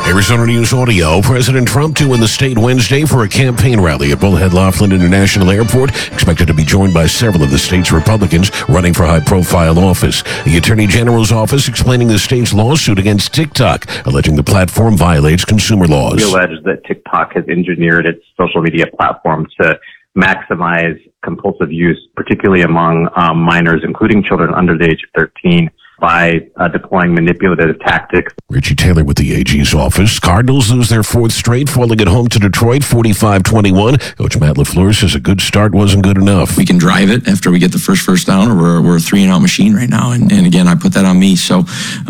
Arizona News Audio. President Trump to in the state Wednesday for a campaign rally at Bullhead Laughlin International Airport, expected to be joined by several of the state's Republicans running for high-profile office. The Attorney General's office explaining the state's lawsuit against TikTok, alleging the platform violates consumer laws. We allege that TikTok has engineered its social media platform to maximize compulsive use, particularly among minors, including children under the age of 13. By deploying manipulative tactics. Richie Taylor with the AG's office. Cardinals lose their fourth straight, falling at home to Detroit 45-21. Coach Matt LaFleur says a good start wasn't good enough. We can drive it after we get the first down, or we're a 3-and-out machine right now. And again, I put that on me. So,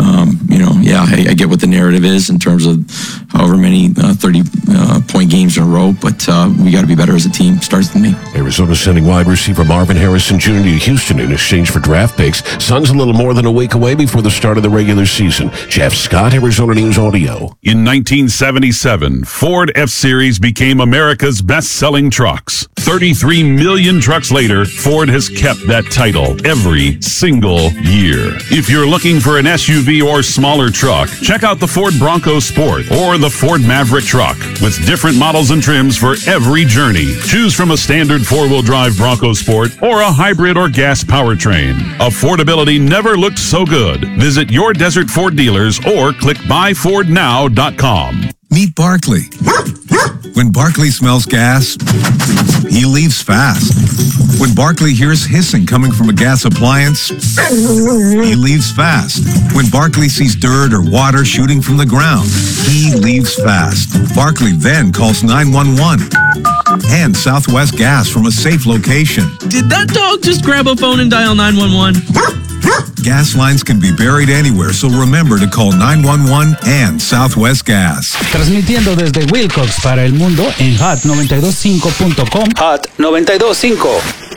I get what the narrative is in terms of however many 30-point games in a row, but we got to be better as a team. Starts with me. Arizona sending wide receiver Marvin Harrison Jr. to Houston in exchange for draft picks. Suns a little more than a week away before the start of the regular season. Jeff Scott, Arizona News Audio. In 1977, Ford F-Series became America's best-selling trucks. 33 million trucks later, Ford has kept that title every single year. If you're looking for an SUV or smaller truck, check out the Ford Bronco Sport or the Ford Maverick truck. With different models and trims for every journey. Choose from a standard four-wheel drive Bronco Sport or a hybrid or gas powertrain. Affordability never looked so good. Visit your Desert Ford dealers or click buyfordnow.com. Meet Barkley. When Barkley smells gas, he leaves fast. When Barkley hears hissing coming from a gas appliance, he leaves fast. When Barkley sees dirt or water shooting from the ground, he leaves fast. Barkley then calls 911 and Southwest Gas from a safe location. Did that dog just grab a phone and dial 911? Gas lines can be buried anywhere, so remember to call 911 and Southwest Gas. Transmitiendo desde Wilcox para el mundo en hot925.com. Hot 92.5.